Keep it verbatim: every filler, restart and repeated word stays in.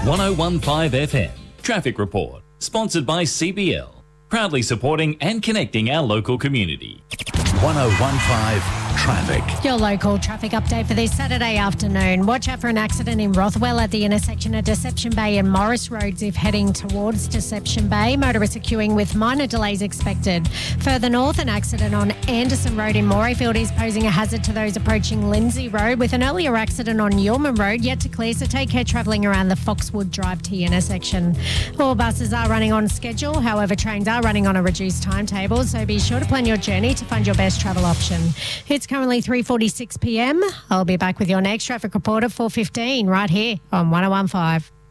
one oh one five F M. Traffic Report. Sponsored by C B L. Proudly supporting and connecting our local community. one oh one five Traffic. Your local traffic update for this Saturday afternoon. Watch out for an accident in Rothwell at the intersection of Deception Bay and Morris Roads if heading towards Deception Bay. Motorists are queuing with minor delays expected. Further north, an accident on Anderson Road in Morayfield is posing a hazard to those approaching Lindsay Road, with an earlier accident on Yeoman Road yet to clear, so take care travelling around the Foxwood Drive T intersection. All buses are running on schedule, however trains are running on a reduced timetable, so be sure to plan your journey to find your best travel option. It's currently three forty-six p m. I'll be back with your next traffic report at four fifteen right here on one oh one five.